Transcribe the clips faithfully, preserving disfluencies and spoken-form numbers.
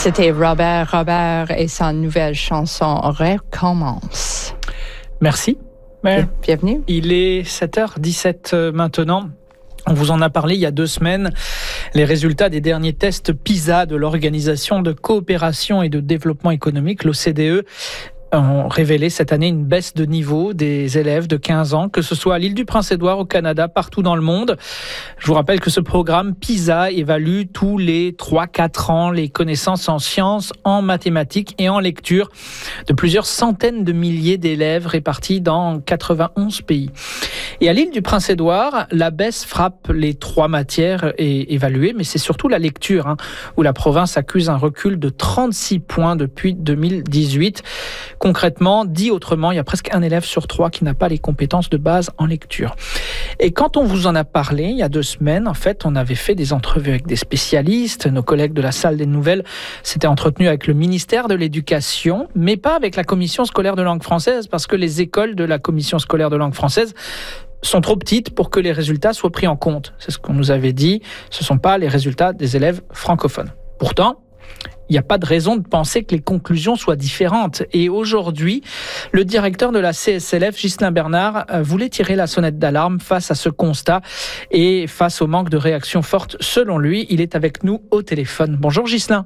C'était Robert Robert et sa nouvelle chanson Recommence. Merci. Bienvenue. Il est sept heures dix-sept maintenant. On vous en a parlé il y a deux semaines. Les résultats des derniers tests PISA de l'Organisation de coopération et de développement économique, l'O C D E, ont révélé cette année une baisse de niveau des élèves de quinze ans, que ce soit à l'île du Prince-Édouard, au Canada, partout dans le monde. Je vous rappelle que ce programme PISA évalue tous les trois à quatre ans les connaissances en sciences, en mathématiques et en lecture de plusieurs centaines de milliers d'élèves répartis dans quatre-vingt-onze pays. Et à l'île du Prince-Édouard, la baisse frappe les trois matières évaluées, mais c'est surtout la lecture, hein, où la province accuse un recul de trente-six points depuis deux mille dix-huit. Concrètement, dit autrement, il y a presque un élève sur trois qui n'a pas les compétences de base en lecture. Et quand on vous en a parlé, il y a deux semaines, en fait, on avait fait des entrevues avec des spécialistes. Nos collègues de la salle des nouvelles s'étaient entretenus avec le ministère de l'Éducation, mais pas avec la commission scolaire de langue française, parce que les écoles de la commission scolaire de langue française sont trop petites pour que les résultats soient pris en compte. C'est ce qu'on nous avait dit. Ce ne sont pas les résultats des élèves francophones. Pourtant, il n'y a pas de raison de penser que les conclusions soient différentes. Et aujourd'hui, le directeur de la C S L F, Ghislain Bernard, voulait tirer la sonnette d'alarme face à ce constat et face au manque de réaction forte. Selon lui, il est avec nous au téléphone. Bonjour Ghislain.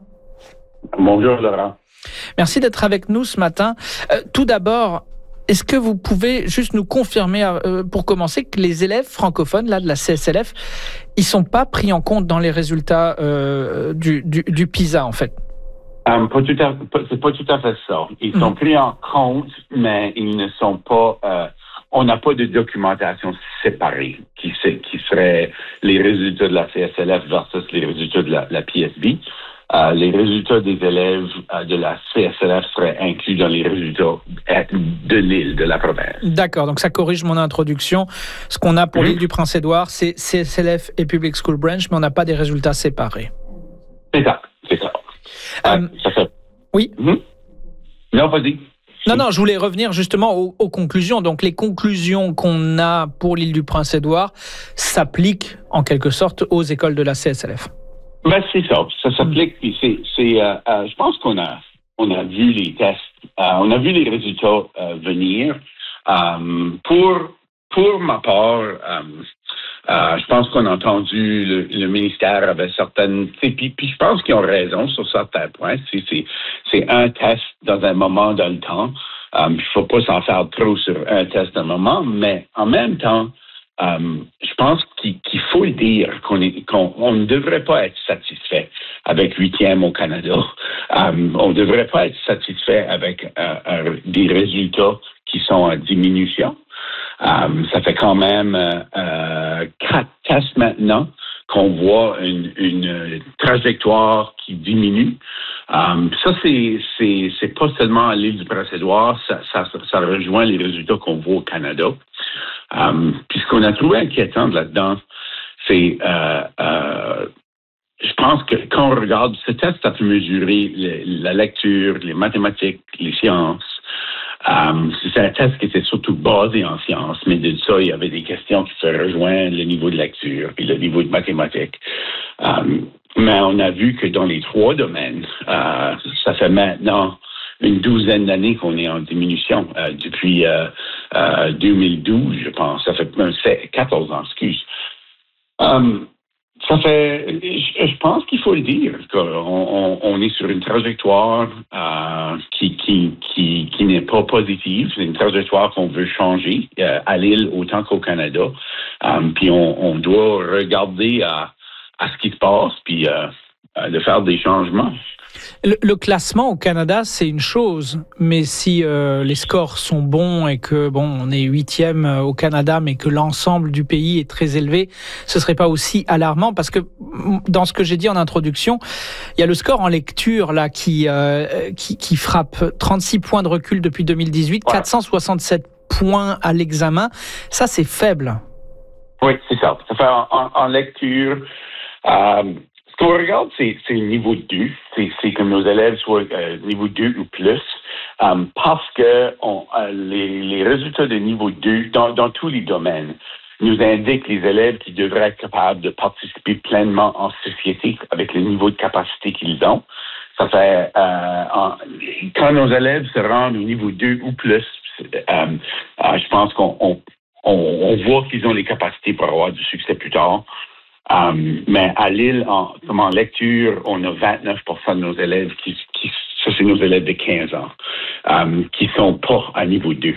Bonjour Laurent. Merci d'être avec nous ce matin. Euh, tout d'abord, est-ce que vous pouvez juste nous confirmer, euh, pour commencer, que les élèves francophones là, de la C S L F, ils ne sont pas pris en compte dans les résultats euh, du, du, du PISA, en fait? Um, pas tout à, pas, c'est pas tout à fait ça. Ils mmh. sont pris en compte, mais ils ne sont pas... Euh, on n'a pas de documentation séparée qui, qui serait les résultats de la C S L F versus les résultats de la, la P S B. Euh, les résultats des élèves euh, de la C S L F seraient inclus dans les résultats de l'île, de la province. D'accord, donc ça corrige mon introduction. Ce qu'on a pour mmh. l'île du Prince-Édouard, c'est C S L F et Public School Branch, mais on n'a pas des résultats séparés. C'est ça, c'est ça. Euh, euh, ça fait... Oui. Mmh. Non, vas-y. Non, non, je voulais revenir justement aux, aux conclusions. Donc, les conclusions qu'on a pour l'île du Prince-Édouard s'appliquent en quelque sorte aux écoles de la C S L F. Ben, c'est ça. Ça s'applique. Puis c'est, c'est, euh, euh, je pense qu'on a, on a vu les tests, euh, on a vu les résultats euh, venir. Euh, pour, pour ma part, euh, euh, je pense qu'on a entendu le, le ministère avait certaines, puis, puis je pense qu'ils ont raison sur certains points. C'est, c'est, c'est un test dans un moment dans le temps. Euh, il ne faut pas s'en faire trop sur un test dans un moment, mais en même temps, Um, je pense qu'il, qu'il faut le dire qu'on, est, qu'on on ne devrait pas être satisfait avec huitième au Canada. Um, on ne devrait pas être satisfait avec euh, euh, des résultats qui sont en diminution. Um, ça fait quand même euh, euh, quatre tests maintenant qu'on voit une, une trajectoire qui diminue. Um, ça, c'est, c'est, c'est pas seulement à l'île du Prince-Édouard, ça, ça, ça rejoint les résultats qu'on voit au Canada. Um, puis ce qu'on a trouvé inquiétant là-dedans, c'est, euh, euh, je pense que quand on regarde ce test, ça peut mesurer le, la lecture, les mathématiques, les sciences. Um, c'est un test qui était surtout basé en sciences, mais de ça, il y avait des questions qui se rejoignent le niveau de lecture et le niveau de mathématiques. Um, mais on a vu que dans les trois domaines, euh, ça fait maintenant une douzaine d'années qu'on est en diminution, euh, depuis euh, euh, deux mille douze, je pense. Ça fait même quatorze ans, excuse. Um, ça fait, je, je pense qu'il faut le dire, qu'on on, on est sur une trajectoire euh, qui, qui, qui, qui n'est pas positive. C'est une trajectoire qu'on veut changer euh, à l'île autant qu'au Canada. Um, puis on, on doit regarder à, à ce qui se passe, puis euh, de faire des changements. Le, le classement au Canada, c'est une chose, mais si euh, les scores sont bons et que bon, on est huitième au Canada, mais que l'ensemble du pays est très élevé, ce serait pas aussi alarmant, parce que dans ce que j'ai dit en introduction, il y a le score en lecture là qui euh, qui, qui frappe trente-six points de recul depuis deux mille dix-huit, ouais. quatre cent soixante-sept points à l'examen. Ça, c'est faible. Oui, c'est ça. Ça fait en, en, en lecture. Euh, Ce qu'on regarde, c'est, c'est le niveau deux. C'est, c'est que nos élèves soient euh, niveau deux ou plus. Um, parce que on, euh, les, les résultats de niveau deux, dans, dans tous les domaines, nous indiquent les élèves qui devraient être capables de participer pleinement en société avec le niveau de capacité qu'ils ont. Ça fait, euh, en, quand nos élèves se rendent au niveau deux ou plus, euh, euh, je pense qu'on on, on, on voit qu'ils ont les capacités pour avoir du succès plus tard. Um, mais à Lille, en, comme en lecture, on a vingt-neuf pour cent de nos élèves qui, qui ça c'est nos élèves de quinze ans, um, qui sont pas à niveau deux.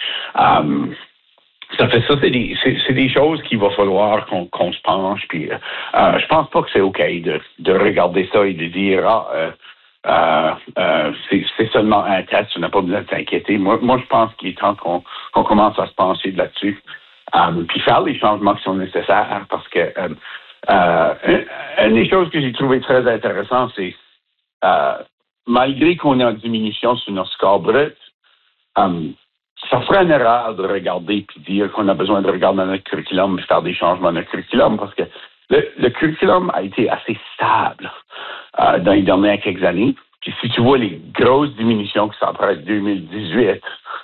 Um, ça fait ça, c'est des, c'est, c'est des choses qu'il va falloir qu'on, qu'on se penche. Puis, euh, je pense pas que c'est OK de, de regarder ça et de dire ah euh, euh, euh, c'est, c'est seulement un test, on n'a pas besoin de s'inquiéter. Moi, moi, je pense qu'il est temps qu'on, qu'on commence à se pencher là-dessus. Um, puis faire les changements qui sont nécessaires, parce que euh, euh, une des choses que j'ai trouvé très intéressant, c'est euh, malgré qu'on est en diminution sur notre score brut, um, ça serait une erreur de regarder puis dire qu'on a besoin de regarder notre curriculum et faire des changements dans notre curriculum, parce que le, le curriculum a été assez stable euh, dans les dernières quelques années. Puis si tu vois les grosses diminutions qui sont après deux mille dix-huit,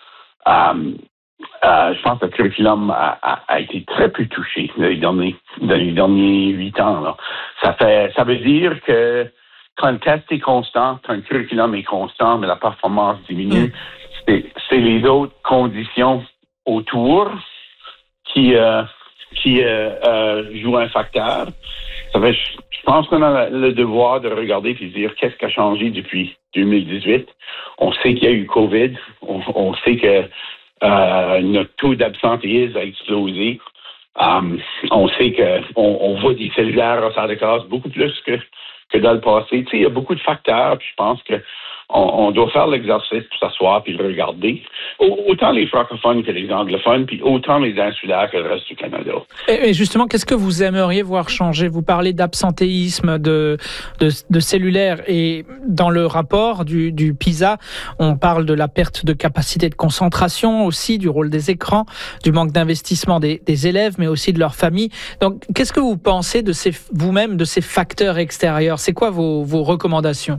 um, Euh, je pense que le curriculum a, a, a été très peu touché dans les derniers, dans les derniers huit ans. Là. Ça fait, ça veut dire que quand le test est constant, quand le curriculum est constant, mais la performance diminue, c'est, c'est les autres conditions autour qui, euh, qui euh, euh, jouent un facteur. Ça fait, je, je pense qu'on a le devoir de regarder et de dire qu'est-ce qui a changé depuis deux mille dix-huit. On sait qu'il y a eu COVID. On, on sait que Euh, notre taux d'absentéisme a explosé. Um, on sait qu'on on voit des cellulaires en salle de classe beaucoup plus que, que dans le passé. Tu sais, il y a beaucoup de facteurs, puis je pense que on, on doit faire l'exercice pour s'asseoir puis le regarder. Autant les francophones que les anglophones, puis autant les insulaires que le reste du Canada. Et justement, qu'est-ce que vous aimeriez voir changer? Vous parlez d'absentéisme, de, de, de cellulaire, et dans le rapport du, du PISA, on parle de la perte de capacité de concentration aussi, du rôle des écrans, du manque d'investissement des, des élèves, mais aussi de leurs familles. Donc, qu'est-ce que vous pensez de ces, vous-même de ces facteurs extérieurs? C'est quoi vos, vos recommandations?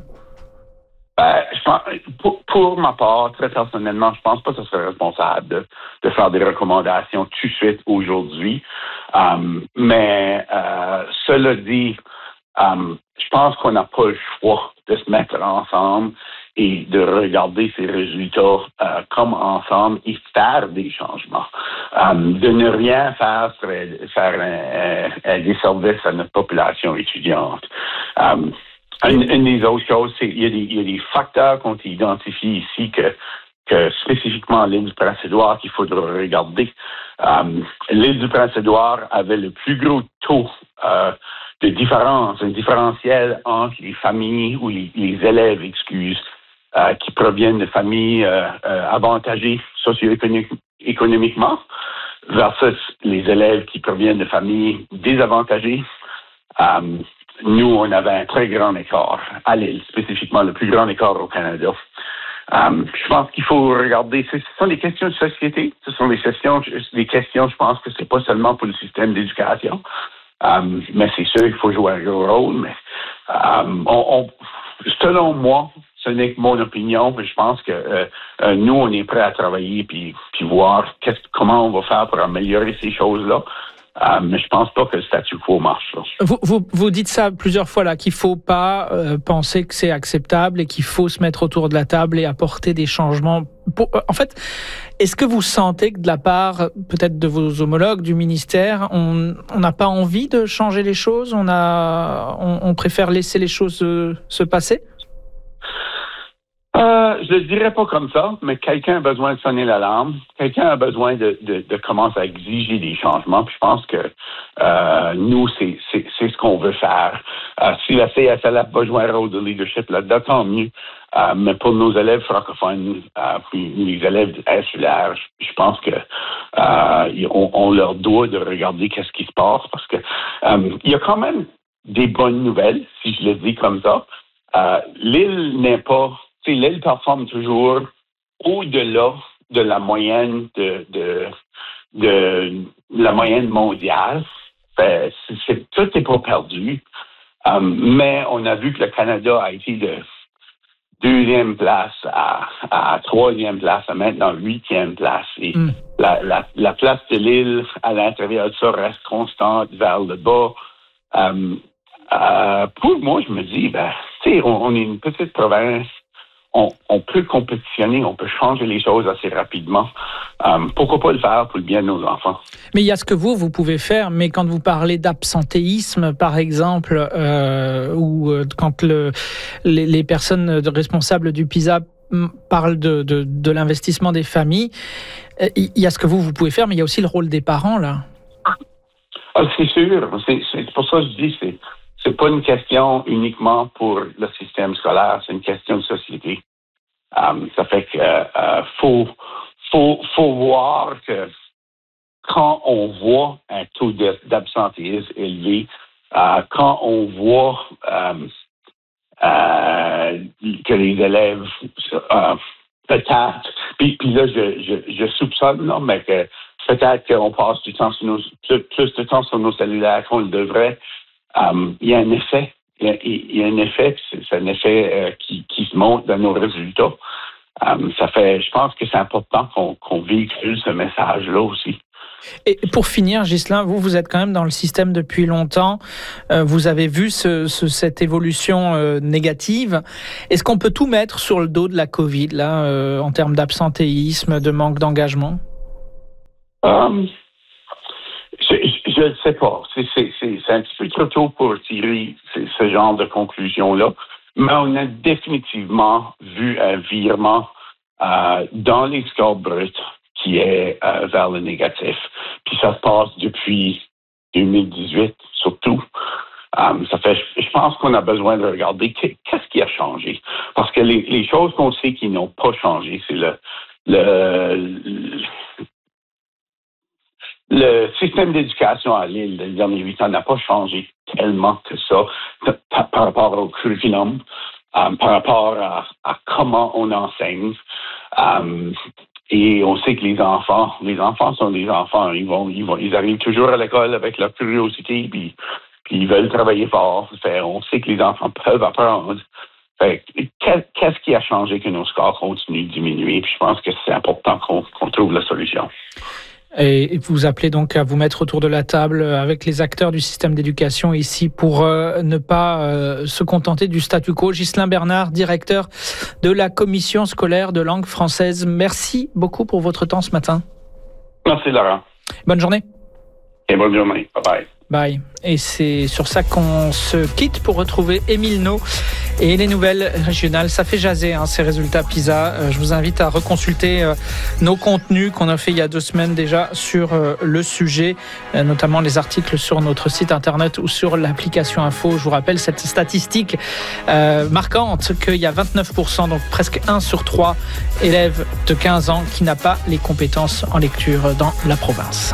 Ben, je pense, pour, pour ma part, très personnellement, je pense pas que ce serait responsable de, de faire des recommandations tout de suite aujourd'hui. Um, mais euh, cela dit, um, je pense qu'on n'a pas le choix de se mettre ensemble et de regarder ces résultats euh, comme ensemble et faire des changements. Um, de ne rien faire serait faire un, un, un disservice à notre population étudiante. Um, Une, une des autres choses, c'est qu'il y a des, il y a des facteurs qu'on identifie ici que, que spécifiquement l'île du Prince-Édouard qu'il faudra regarder. Um, l'île du Prince-Édouard avait le plus gros taux euh, de différence, un différentiel entre les familles ou les, les élèves, excuse, euh, qui proviennent de familles euh, euh, avantagées socio-économiquement versus les élèves qui proviennent de familles désavantagées. Um, Nous, on avait un très grand écart à l'île, spécifiquement le plus grand écart au Canada. Um, je pense qu'il faut regarder, ce sont des questions de société, ce sont des questions, des questions, je pense que c'est pas seulement pour le système d'éducation, um, mais c'est sûr qu'il faut jouer un gros rôle. Mais um, on, on, selon moi, ce n'est que mon opinion, mais je pense que euh, euh, nous, on est prêts à travailler puis, puis voir qu'est-ce, comment on va faire pour améliorer ces choses-là. Euh, mais je pense pas que le statu quo marche. Vous, vous, vous dites ça plusieurs fois là, qu'il faut pas euh, penser que c'est acceptable et qu'il faut se mettre autour de la table et apporter des changements. Pour, euh, en fait, est-ce que vous sentez que de la part peut-être de vos homologues du ministère, on n'a pas envie de changer les choses, on, a, on, on préfère laisser les choses se, se passer? Euh, je ne le dirais pas comme ça, mais quelqu'un a besoin de sonner l'alarme. Quelqu'un a besoin de, de, de commencer à exiger des changements. Puis je pense que euh, nous, c'est, c'est, c'est ce qu'on veut faire. Euh, si la C S L F va jouer un rôle de leadership là-dedans, tant mieux. Euh, mais pour nos élèves francophones, euh, puis les élèves insulaires, je, je pense que euh, on, on leur doit de regarder qu'est-ce qui se passe, parce que euh, il y a quand même des bonnes nouvelles, si je le dis comme ça. Euh, l'île n'est pas L'île performe toujours au-delà de la moyenne de, de, de la moyenne mondiale. Fait, c'est, c'est, tout n'est pas perdu. Um, mais on a vu que le Canada a été de deuxième place à, à troisième place, à maintenant huitième place. Et mm. la, la, la place de l'île à l'intérieur de ça reste constante vers le bas. Um, Euh, pour moi, je me dis, ben, tu sais, on, on est une petite province. On, on peut compétitionner, on peut changer les choses assez rapidement. Euh, pourquoi pas le faire pour le bien de nos enfants? Mais il y a ce que vous, vous pouvez faire, mais quand vous parlez d'absentéisme, par exemple, euh, ou euh, quand le, les, les personnes responsables du PISA parlent de, de, de l'investissement des familles, il y a ce que vous, vous pouvez faire, mais il y a aussi le rôle des parents, là. Ah, c'est sûr. C'est, c'est pour ça que je dis c'est c'est pas une question uniquement pour le système scolaire, c'est une question de société. Um, ça fait que uh, faut faut faut voir que quand on voit un taux de, d'absentéisme élevé, uh, quand on voit um, uh, que les élèves uh, peut-être, puis, puis là je, je, je soupçonne là, mais que peut-être qu'on passe du temps sur nos plus, plus de temps sur nos cellulaires qu'on le devrait. Um, il y a un effet, il y a, il y a un effet, c'est un effet euh, qui, qui se montre dans nos résultats. Um, ça fait, je pense que c'est important qu'on, qu'on véhicule ce message-là aussi. Et pour finir, Ghislain, vous, vous êtes quand même dans le système depuis longtemps. Euh, vous avez vu ce, ce, cette évolution euh, négative. Est-ce qu'on peut tout mettre sur le dos de la COVID, là, euh, en termes d'absentéisme, de manque d'engagement? Um, Je ne sais pas. C'est, c'est, c'est, c'est un petit peu trop tôt pour tirer ce genre de conclusion-là. Mais on a définitivement vu un virement euh, dans les scores bruts qui est euh, vers le négatif. Puis ça se passe depuis deux mille dix-huit, surtout. Um, ça fait, je pense qu'on a besoin de regarder qu'est-ce qui a changé. Parce que les, les choses qu'on sait qui n'ont pas changé, c'est le... le, le Le système d'éducation à Lille, les derniers huit ans, n'a pas changé tellement que ça par, par rapport au curriculum, um, par rapport à, à comment on enseigne. Um, et on sait que les enfants, les enfants sont des enfants. Ils vont, ils vont, ils arrivent toujours à l'école avec leur curiosité, puis, puis ils veulent travailler fort. Fait, on sait que les enfants peuvent apprendre. Fait, qu'est-ce qui a changé que nos scores continuent de diminuer? Puis je pense que c'est important qu'on, qu'on trouve la solution. Et vous appelez donc à vous mettre autour de la table avec les acteurs du système d'éducation ici pour euh, ne pas euh, se contenter du statu quo. Ghislain Bernard, directeur de la commission scolaire de langue française. Merci beaucoup pour votre temps ce matin. Merci Laurent. Bonne journée. Et bonne journée. Bye bye. Bye. Et c'est sur ça qu'on se quitte pour retrouver Émile Naud et les nouvelles régionales. Ça fait jaser hein, ces résultats PISA. Euh, je vous invite à reconsulter euh, nos contenus qu'on a fait il y a deux semaines déjà sur euh, le sujet, euh, notamment les articles sur notre site internet ou sur l'application Info. Je vous rappelle cette statistique euh, marquante qu'il y a vingt-neuf pour cent, donc presque un sur trois élèves de quinze ans qui n'a pas les compétences en lecture dans la province.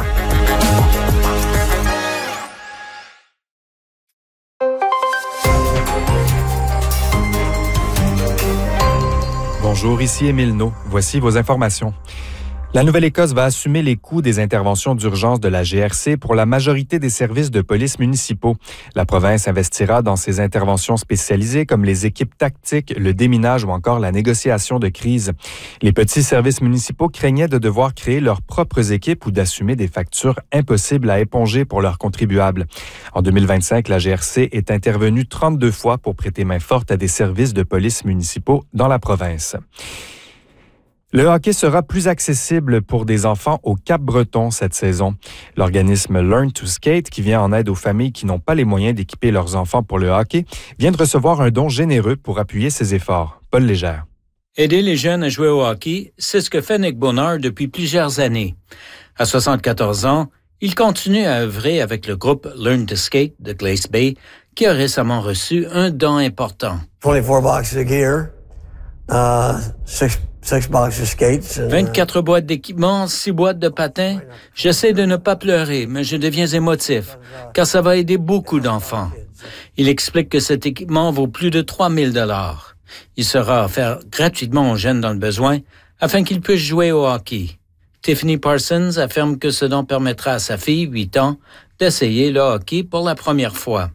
Bonjour, ici Émile Naud. Voici vos informations. La Nouvelle-Écosse va assumer les coûts des interventions d'urgence de la G R C pour la majorité des services de police municipaux. La province investira dans ces interventions spécialisées comme les équipes tactiques, le déminage ou encore la négociation de crise. Les petits services municipaux craignaient de devoir créer leurs propres équipes ou d'assumer des factures impossibles à éponger pour leurs contribuables. En deux mille vingt-cinq, la G R C est intervenue trente-deux fois pour prêter main forte à des services de police municipaux dans la province. Le hockey sera plus accessible pour des enfants au Cap-Breton cette saison. L'organisme Learn to Skate, qui vient en aide aux familles qui n'ont pas les moyens d'équiper leurs enfants pour le hockey, vient de recevoir un don généreux pour appuyer ses efforts. Paul Légère. Aider les jeunes à jouer au hockey, c'est ce que fait Nick Bonheur depuis plusieurs années. À soixante-quatorze ans, il continue à œuvrer avec le groupe Learn to Skate de Glace Bay, qui a récemment reçu un don important. vingt-quatre boxes of gear, uh, six Six boxes of skates and, vingt-quatre boîtes d'équipement, six boîtes de patins. J'essaie de ne pas pleurer, mais je deviens émotif, car ça va aider beaucoup d'enfants. Il explique que cet équipement vaut plus de trois mille dollars. Il sera offert gratuitement aux jeunes dans le besoin, afin qu'ils puissent jouer au hockey. Tiffany Parsons affirme que ce don permettra à sa fille, huit ans, d'essayer le hockey pour la première fois.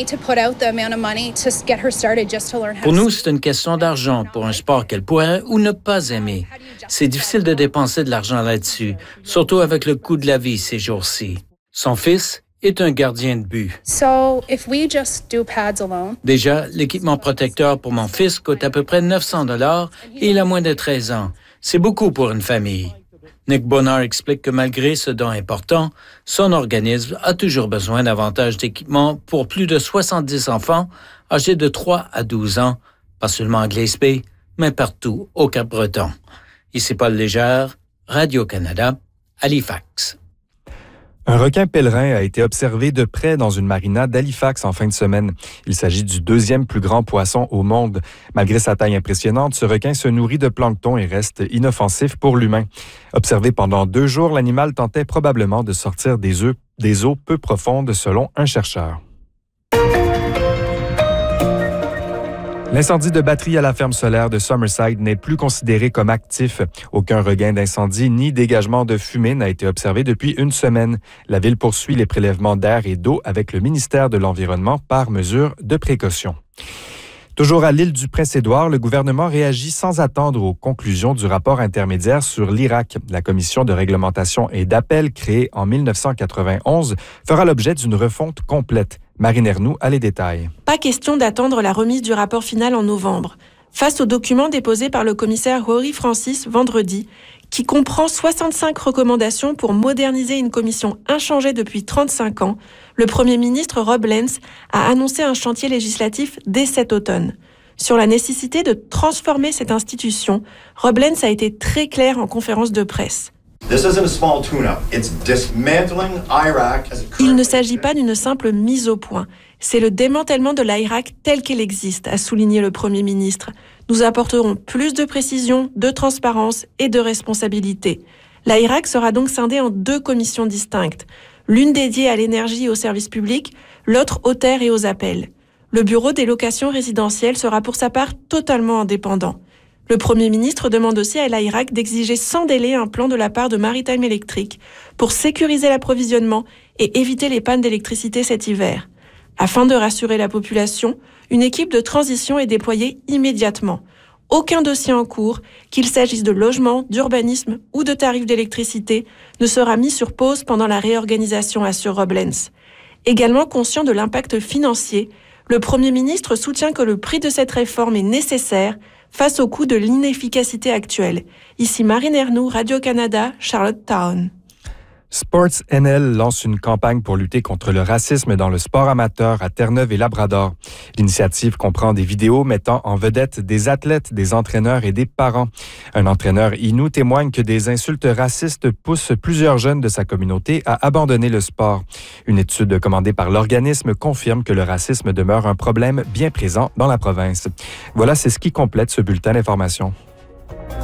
Pour nous, c'est une question d'argent pour un sport qu'elle pourrait ou ne pas aimer. C'est difficile de dépenser de l'argent là-dessus, surtout avec le coût de la vie ces jours-ci. Son fils est un gardien de but. So, if we just do pads alone, Déjà, l'équipement protecteur pour mon fils coûte à peu près neuf cents dollars et il a moins de treize ans. C'est beaucoup pour une famille. Nick Bonnar explique que malgré ce don important, son organisme a toujours besoin davantage d'équipement pour plus de soixante-dix enfants âgés de trois à douze ans, pas seulement à Glace Bay, mais partout au Cap-Breton. Ici Paul Légère, Radio-Canada, Halifax. Un requin pèlerin a été observé de près dans une marina d'Halifax en fin de semaine. Il s'agit du deuxième plus grand poisson au monde. Malgré sa taille impressionnante, ce requin se nourrit de plancton et reste inoffensif pour l'humain. Observé pendant deux jours, l'animal tentait probablement de sortir des, œufs, des eaux peu profondes, selon un chercheur. L'incendie de batterie à la ferme solaire de Summerside n'est plus considéré comme actif. Aucun regain d'incendie ni dégagement de fumée n'a été observé depuis une semaine. La ville poursuit les prélèvements d'air et d'eau avec le ministère de l'Environnement par mesure de précaution. Toujours à l'île du Prince-Édouard, le gouvernement réagit sans attendre aux conclusions du rapport intermédiaire sur l'Irak. La commission de réglementation et d'appel créée en mille neuf cent quatre-vingt-onze fera l'objet d'une refonte complète. Marine Ernoult a les détails. Pas question d'attendre la remise du rapport final en novembre. Face au document déposé par le commissaire Rory Francis vendredi, qui comprend soixante-cinq recommandations pour moderniser une commission inchangée depuis trente-cinq ans, le Premier ministre Rob Lens a annoncé un chantier législatif dès cet automne. Sur la nécessité de transformer cette institution, Rob Lens a été très clair en conférence de presse. Il ne s'agit pas d'une simple mise au point. C'est le démantèlement de l'Irak telle qu'elle existe, a souligné le Premier ministre. Nous apporterons plus de précision, de transparence et de responsabilité. L'Irak sera donc scindé en deux commissions distinctes, l'une dédiée à l'énergie et aux services publics, l'autre aux terres et aux appels. Le bureau des locations résidentielles sera pour sa part totalement indépendant. Le Premier ministre demande aussi à l'Irak d'exiger sans délai un plan de la part de Maritime Electric pour sécuriser l'approvisionnement et éviter les pannes d'électricité cet hiver. Afin de rassurer la population, une équipe de transition est déployée immédiatement. Aucun dossier en cours, qu'il s'agisse de logement, d'urbanisme ou de tarifs d'électricité, ne sera mis sur pause pendant la réorganisation, assure Rob Lens. Également conscient de l'impact financier, le Premier ministre soutient que le prix de cette réforme est nécessaire face au coût de l'inefficacité actuelle. Ici Marine Ernoult, Radio-Canada, Charlottetown. Sports N L lance une campagne pour lutter contre le racisme dans le sport amateur à Terre-Neuve et Labrador. L'initiative comprend des vidéos mettant en vedette des athlètes, des entraîneurs et des parents. Un entraîneur inou témoigne que des insultes racistes poussent plusieurs jeunes de sa communauté à abandonner le sport. Une étude commandée par l'organisme confirme que le racisme demeure un problème bien présent dans la province. Voilà, c'est ce qui complète ce bulletin d'information.